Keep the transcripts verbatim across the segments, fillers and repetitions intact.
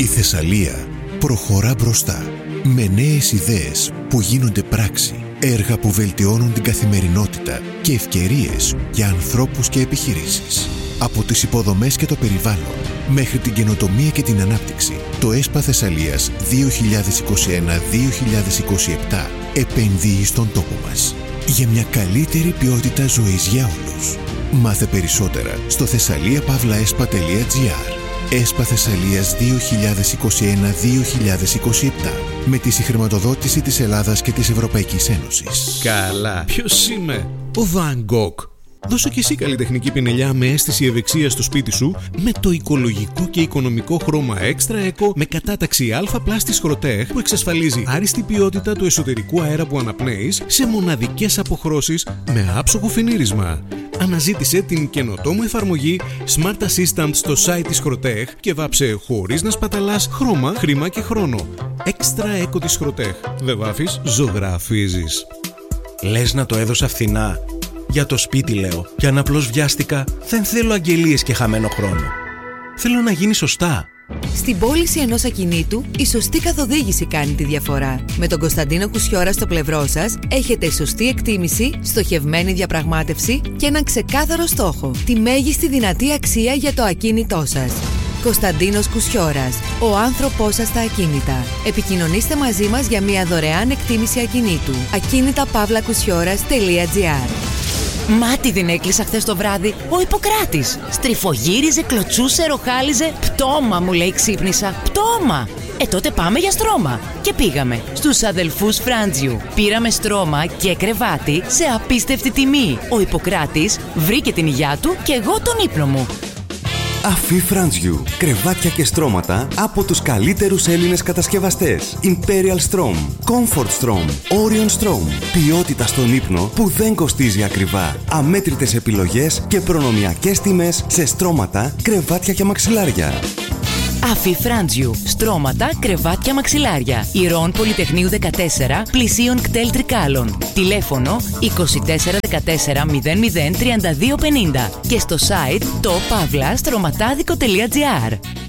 Η Θεσσαλία προχωρά μπροστά με νέες ιδέες που γίνονται πράξη, έργα που βελτιώνουν την καθημερινότητα και ευκαιρίες για ανθρώπους και επιχειρήσεις. Από τις υποδομές και το περιβάλλον μέχρι την καινοτομία και την ανάπτυξη, το ΕΣΠΑ Θεσσαλίας δύο χιλιάδες είκοσι ένα δύο χιλιάδες είκοσι επτά επενδύει στον τόπο μας για μια καλύτερη ποιότητα ζωής για όλους. Μάθε περισσότερα στο thessaliapavlaespa τελεία gr. ΕΣΠΑ Θεσσαλίας δύο χιλιάδες είκοσι ένα δύο χιλιάδες είκοσι επτά με τη συγχρηματοδότηση της Ελλάδας και της Ευρωπαϊκής Ένωσης. Καλά, ποιος είμαι? Ο Van Gogh. Δώσε και εσύ καλλιτεχνική πινελιά με αίσθηση ευεξίας στο σπίτι σου με το οικολογικό και οικονομικό χρώμα Extra Eco με κατάταξη Α+ της Schrotech που εξασφαλίζει άριστη ποιότητα του εσωτερικού αέρα που αναπνέεις σε μοναδικές αποχρώσεις με άψογο φινίρισμα. Αναζήτησε την καινοτόμο εφαρμογή Smart Assistant στο site της Schrotech και βάψε χωρίς να σπαταλάς χρώμα, χρήμα και χρόνο. Extra Eco της Schrotech. Δεν βάφεις, ζωγραφίζεις. Λες να το έδωσα φθηνά? Για το σπίτι λέω. Και αν απλώς βιάστηκα, δεν θέλω αγγελίες και χαμένο χρόνο. Θέλω να γίνει σωστά. Στην πώληση ενός ακινήτου, η σωστή καθοδήγηση κάνει τη διαφορά. Με τον Κωνσταντίνο Κουσιώρα στο πλευρό σας, έχετε σωστή εκτίμηση, στοχευμένη διαπραγμάτευση και έναν ξεκάθαρο στόχο. Τη μέγιστη δυνατή αξία για το ακίνητό σας. Κωνσταντίνος Κουσιώρας, ο άνθρωπός σας στα ακίνητα. Επικοινωνήστε μαζί μας για μια δωρεάν εκτίμηση ακινήτου. ακίνητα παύλα κουσιώρας τελεία gr. Μάτι δεν έκλεισα χθες το βράδυ ο Ιπποκράτης. Στριφογύριζε, κλωτσούσε, ροχάλιζε. Πτώμα, μου λέει, ξύπνησα. Πτώμα! Ε, τότε πάμε για στρώμα. Και πήγαμε στους αδελφούς Φράντζιου. Πήραμε στρώμα και κρεβάτι σε απίστευτη τιμή. Ο Ιπποκράτης βρήκε την υγειά του και εγώ τον ύπνο μου. Αφή Φράντζιου. Κρεβάτια και στρώματα από τους καλύτερους Έλληνες κατασκευαστές. Imperial Strom, Comfort Strom, Orion Strom. Ποιότητα στον ύπνο που δεν κοστίζει ακριβά. Αμέτρητες επιλογές και προνομιακές τιμές σε στρώματα, κρεβάτια και μαξιλάρια. Αφή Φράντζιου. Στρώματα, κρεβάτια, μαξιλάρια. Ηρών Πολυτεχνείου δεκατέσσερα, πλησίων κτέλ Τρικάλων. Τηλέφωνο είκοσι τέσσερα δεκατέσσερα μηδέν μηδέν τριάντα δύο πενήντα και στο site το παύλα στρωματάδικο τελεία gr.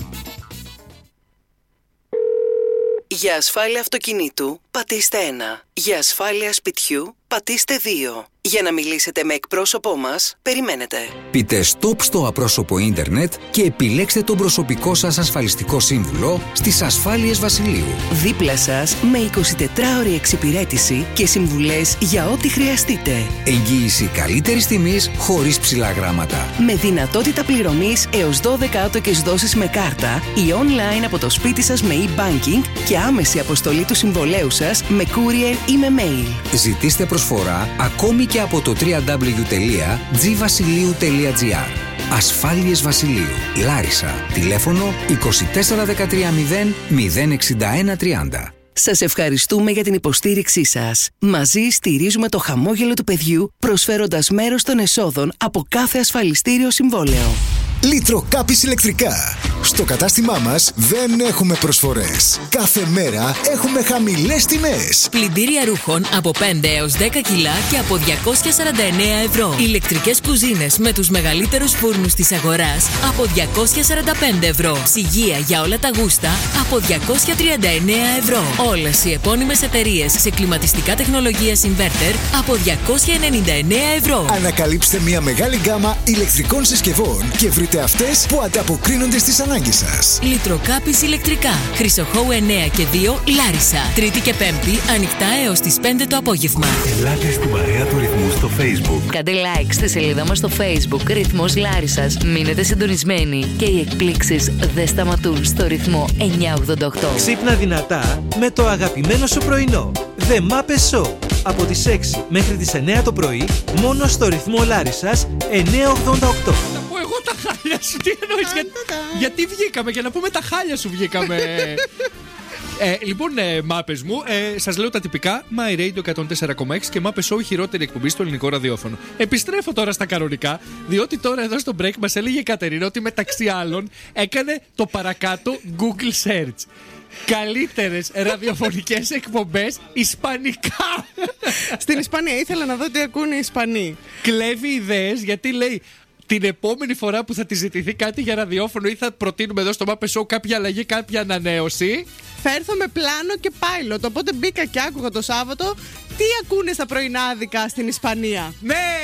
Για ασφάλεια αυτοκινήτου, πατήστε ένα. Για ασφάλεια σπιτιού, πατήστε δύο. Για να μιλήσετε με εκπρόσωπό μας, περιμένετε. Πείτε stop στο απρόσωπο ίντερνετ και επιλέξτε τον προσωπικό σας ασφαλιστικό σύμβουλο στις Ασφάλειες Βασιλείου. Δίπλα σας με εικοσιτετράωρη εξυπηρέτηση και συμβουλές για ό,τι χρειαστείτε. Εγγύηση καλύτερης τιμής χωρίς ψηλά γράμματα. Με δυνατότητα πληρωμής έως δώδεκα άτοκες δόσεις με κάρτα ή online από το σπίτι σας με e-banking και άμεση αποστολή του συμβολέου σας με courier ή με mail. Ζητήστε προσφορά ακόμη και από το double-u double-u double-u τελεία τζι βασιλείου τελεία gr. Ασφάλειες Βασιλείου, Λάρισα. Τηλέφωνο είκοσι τέσσερα δεκατρία μηδέν μηδέν εξήντα ένα τριάντα. Σας ευχαριστούμε για την υποστήριξή σας. Μαζί στηρίζουμε το χαμόγελο του παιδιού, προσφέροντας μέρος των εσόδων από κάθε ασφαλιστήριο συμβόλαιο. Λιτροκάπης ηλεκτρικά. Στο κατάστημά μας δεν έχουμε προσφορές. Κάθε μέρα έχουμε χαμηλές τιμές. Πλυντήρια ρούχων από πέντε έως δέκα κιλά και από διακόσια σαράντα εννέα ευρώ. Ηλεκτρικές κουζίνες με τους μεγαλύτερους φούρνους της αγοράς από διακόσια σαράντα πέντε ευρώ. Ψυγεία για όλα τα γούστα από διακόσια τριάντα εννέα ευρώ. Όλες οι επώνυμες εταιρείες σε κλιματιστικά τεχνολογίας inverter από διακόσια ενενήντα εννέα ευρώ. Ανακαλύψτε μια μεγάλη γκάμα ηλεκτρικών συσκευών και βρείτε αυτές που ανταποκρίνονται στις ανάγκες σας. Λιτροκάπης ηλεκτρικά. Χρυσοχώου εννέα και δύο, Λάρισα. Τρίτη και Πέμπτη ανοιχτά έως τις πέντε το απόγευμα. Ελάτε στην παρέα του Ρυθμού στο Facebook. Κάντε like στη σελίδα μας στο Facebook Ρυθμός Λάρισσας. Μείνετε συντονισμένοι και οι εκπλήξεις δεν σταματούν στο ρυθμό εννιακόσια ογδόντα οκτώ. Ξύπνα δυνατά με το αγαπημένο σου πρωινό. The Muppet Show. Από τις έξι μέχρι τις εννέα το πρωί, μόνο στο ρυθμό Λάρισσας εννιακόσια ογδόντα οκτώ. Να πω εγώ τα χάλια σου, τι εννοείς, για, γιατί βγήκαμε, για να πούμε τα χάλια σου βγήκαμε. Ε, λοιπόν, ε, μάπες μου, ε, σας λέω τα τυπικά. My Radio εκατόν τέσσερα κόμμα έξι και Muppet Show, χειρότερη εκπομπή στο ελληνικό ραδιόφωνο. Επιστρέφω τώρα στα κανονικά, διότι τώρα εδώ στο break μας έλεγε η Κατερίνα ότι μεταξύ άλλων έκανε το παρακάτω Google Search. Καλύτερες ραδιοφωνικές εκπομπές ισπανικά. Στην Ισπανία ήθελα να δω τι ακούνε οι Ισπανοί. Κλέβει ιδέες γιατί λέει την επόμενη φορά που θα τη ζητηθεί κάτι για ραδιόφωνο ή θα προτείνουμε εδώ στο Μάπε Show κάποια αλλαγή, κάποια ανανέωση, θα έρθω με πλάνο και pilot. Οπότε μπήκα και άκουγα το Σάββατο τι ακούνε στα πρωινάδικα στην Ισπανία. Ναι!